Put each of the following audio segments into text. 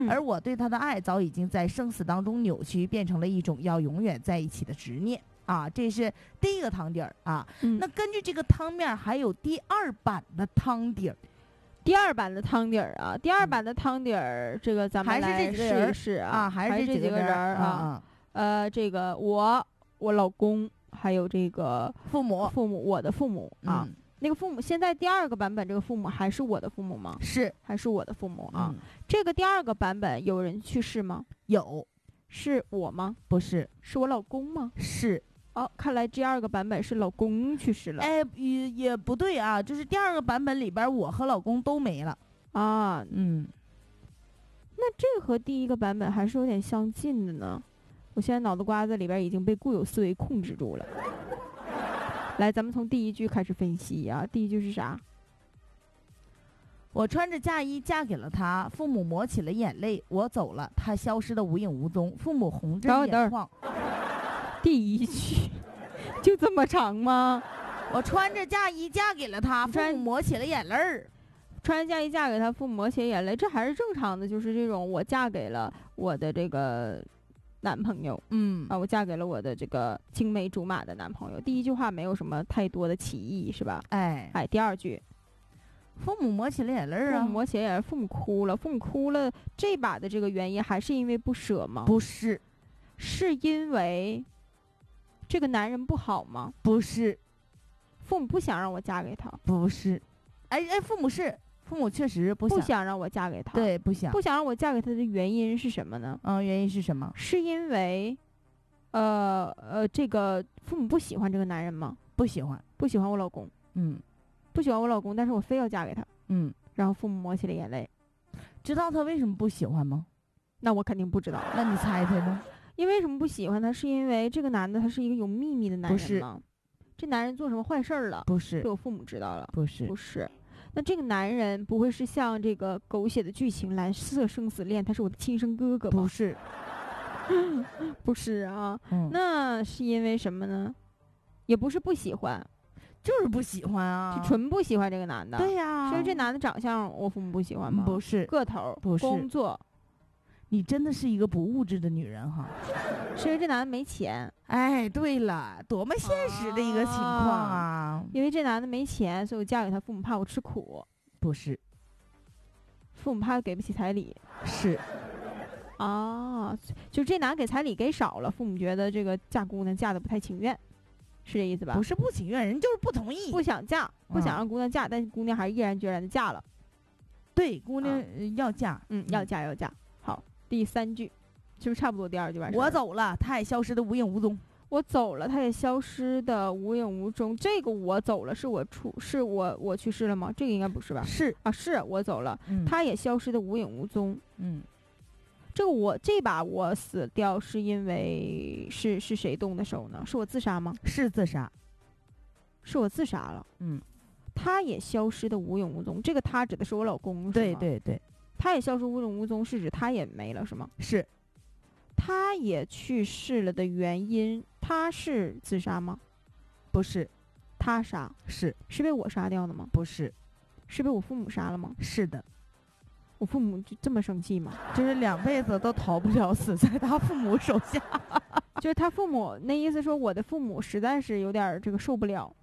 而我对他的爱早已经在生死当中扭曲，变成了一种要永远在一起的执念啊！这是第一个汤底儿啊。那根据这个汤面，还有第二版的汤底儿。 第二版的汤底儿啊，第二版的汤底儿，这个咱们来试一试啊， 还是这几个人啊。 这个我老公还有这个父母， 我的父母啊。那个父母现在第二个版本，这个父母还是我的父母吗？ 是， 还是我的父母啊。这个第二个版本有人去世吗？ 有。 是我吗？ 不是。 是我老公吗？ 是。 哦，看来第二个版本是老公去世了。 哎，也不对啊，就是第二个版本里边我和老公都没了啊。那这个和第一个版本还是有点相近的呢。我现在脑子瓜子里边已经被固有思维控制住了。来，咱们从第一句开始分析啊。第一句是啥？ 我穿着嫁衣嫁给了他，父母抹起了眼泪，我走了，他消失得无影无踪，父母红着眼眶。 第一句就这么长吗？ 我穿着嫁衣嫁给了他，父母抹起了眼泪儿。 穿着嫁衣嫁给他，父母抹起眼泪，这还是正常的，就是这种我嫁给了我的这个男朋友，我嫁给了我的这个青梅竹马的男朋友。第一句话没有什么太多的歧义，是吧？哎，第二句， 父母抹起了眼泪啊， 父母抹起了眼泪，父母哭了，父母哭了，这把的这个原因还是因为不舍吗？ 不是， 是因为这个男人不好吗？ 不是， 父母不想让我嫁给他。 不是，父母确实不想让我嫁给他。 对，不想让我嫁给他的原因是什么呢？ 原因是什么？ 是因为，这个父母不喜欢这个男人吗？ 不喜欢我老公。不喜欢我老公，但是我非要嫁给他。然后父母抹起了眼泪。 知道他为什么不喜欢吗？ 那我肯定不知道。 那你猜猜呢？ 因为什么不喜欢他？是因为这个男的他是一个有秘密的男人吗？不是。这男人做什么坏事了？ 不是。 被我父母知道了？ 不是。 不是。那这个男人不会是像这个狗血的剧情蓝色生死恋，他是我的亲生哥哥吧？ 不是。 不是啊。那是因为什么呢？也不是不喜欢， 就是不喜欢啊， 就纯不喜欢这个男的。 对呀。 是因为这男的长相我父母不喜欢吗？ 不是。 个头， 不是。 工作。 你真的是一个不物质的女人哈。 是因为这男的没钱。 哎，对了，多么现实的一个情况啊！ 因为这男的没钱，所以我嫁给他，父母怕我吃苦。 不是。 父母怕给不起彩礼。 是。 啊，就这男给彩礼给少了，父母觉得这个嫁姑娘嫁的不太情愿，是这意思吧？ 不是不情愿，人就是不同意， 不想嫁，不想让姑娘嫁，但是姑娘还是毅然决然的嫁了。 对，姑娘要嫁， 要嫁。好。第三句，是不是差不多第二句完事？ 我走了，他也消失的无影无踪。 我走了，他也消失的无影无踪。这个我走了，是我去世了吗？这个应该不是吧？ 是啊， 是我走了，他也消失的无影无踪。这把我死掉是因为是谁动的手呢？是我自杀吗？ 是自杀， 是我自杀了。他也消失的无影无踪。这个他指的是我老公，是吗？ 对对对。 他也消失无影无踪，是指他也没了，是吗？ 是。 他也去世了的原因，他是自杀吗？ 不是。 他杀。 是被我杀掉的吗？ 不是。 是被我父母杀了吗？ 是的。 我父母就这么生气吗？ 就是2辈子都逃不了死在他父母手下。 就是他父母那意思说，我的父母实在是有点这个受不了。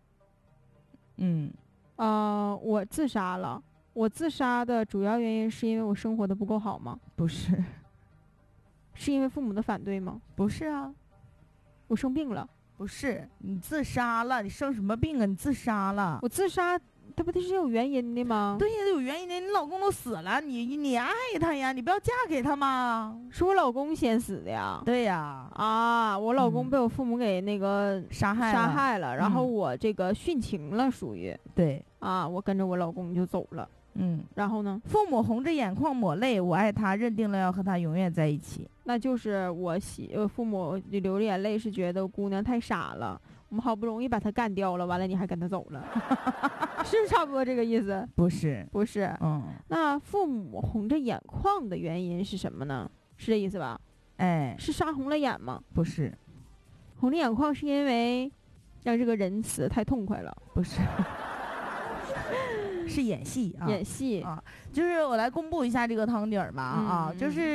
我自杀了。我自杀的主要原因是因为我生活的不够好吗？ 不是。 是因为父母的反对吗？ 不是啊。 我生病了。 不是，你自杀了。你生什么病啊？你自杀了。 我自杀，他不得是有原因的吗？ 对呀，有原因的。你老公都死了，你爱他呀，你不要嫁给他吗？ 是我老公先死的呀。 对呀。 我老公被我父母给那个杀害了，然后我这个殉情了，属于。 对。 我跟着我老公就走了。然后呢？ 父母红着眼眶抹泪，我爱他，认定了要和他永远在一起。 那就是父母流着眼泪，是觉得姑娘太傻了，我们好不容易把她干掉了，完了你还跟她走了，是不是差不多这个意思？ 不是。 不是。那父母红着眼眶的原因是什么呢？是这意思吧？ 哎， 是杀红了眼吗？ 不是。 红着眼眶是因为让这个人死得太痛快了？ 不是。是演戏啊， 演戏啊，就是我来公布一下这个汤底儿吧，就是